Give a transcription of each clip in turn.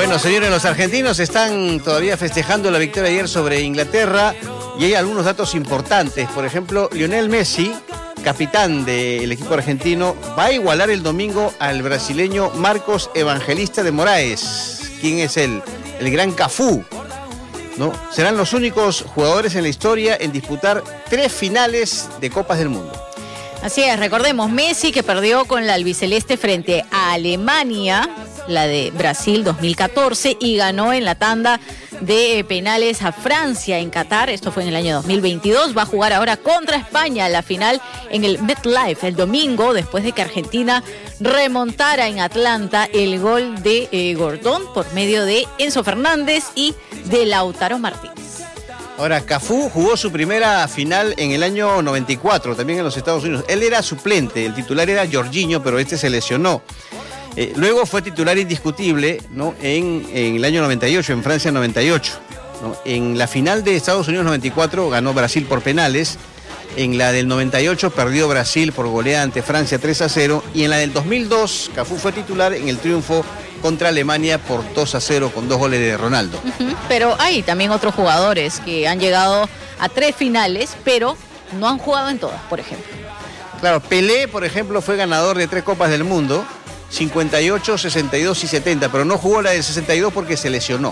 Bueno, señores, los argentinos están todavía festejando la victoria ayer sobre Inglaterra y hay algunos datos importantes. Por ejemplo, Lionel Messi, capitán del equipo argentino, va a igualar el domingo al brasileño Marcos Evangelista de Moraes. ¿Quién es él? El gran Cafú, ¿no? Serán los únicos jugadores en la historia en disputar 3 finales de Copas del Mundo. Así es, recordemos, Messi que perdió con la albiceleste frente a Alemania, la de Brasil 2014, y ganó en la tanda de penales a Francia en Qatar. Esto fue en el año 2022. Va a jugar ahora contra España la final en el MetLife el domingo, después de que Argentina remontara en Atlanta el gol de Gordón por medio de Enzo Fernández y de Lautaro Martínez. Ahora, Cafú jugó su primera final en el año 94, también en los Estados Unidos. Él era suplente, el titular era Jorginho, pero este se lesionó. Luego fue titular indiscutible, ¿no? en el año 98, en Francia 98. ¿no? En la final de Estados Unidos 94 ganó Brasil por penales. En la del 98 perdió Brasil por goleada ante Francia 3-0. Y en la del 2002, Cafú fue titular en el triunfo contra Alemania por 2-0 con 2 goles de Ronaldo. Pero hay también otros jugadores que han llegado a 3 finales, pero no han jugado en todas, por ejemplo. Claro, Pelé, por ejemplo, fue ganador de 3 Copas del Mundo, 58, 62 y 70, pero no jugó la del 62 porque se lesionó.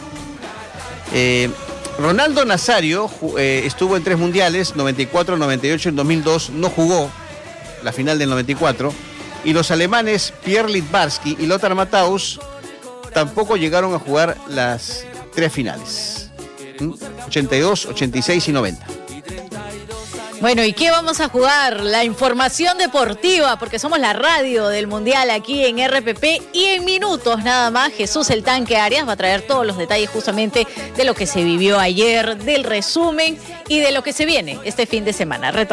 Ronaldo Nazario estuvo en 3 mundiales, 94, 98 y 2002, no jugó la final del 94. Y los alemanes Pierre Littbarski y Lothar Matthaus tampoco llegaron a jugar las 3 finales, 82, 86 y 90. Bueno, ¿y qué vamos a jugar? La información deportiva, porque somos la radio del Mundial aquí en RPP, y en minutos nada más Jesús el Tanque Arias va a traer todos los detalles justamente de lo que se vivió ayer, del resumen y de lo que se viene este fin de semana.